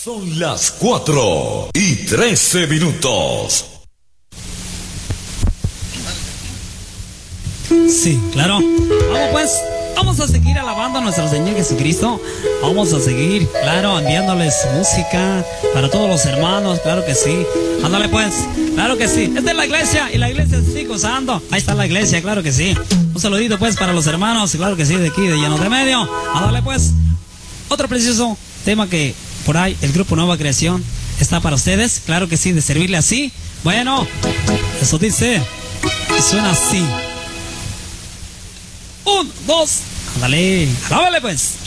Son las 4:13. Sí, claro. Vamos pues, vamos a seguir alabando a nuestro Señor Jesucristo. Vamos a seguir, claro, enviándoles música para todos los hermanos, claro que sí. Ándale pues, claro que sí. Esta es la iglesia y la iglesia se sigue gozando. Ahí está la iglesia, claro que sí. Un saludito pues para los hermanos, claro que sí, de aquí, de Llanos de Medio. Ándale pues, otro precioso tema que por ahí el grupo Nueva Creación está para ustedes, claro que sí, de servirle así. Bueno, eso dice, y suena así. 1, 2, ándale, alábale pues.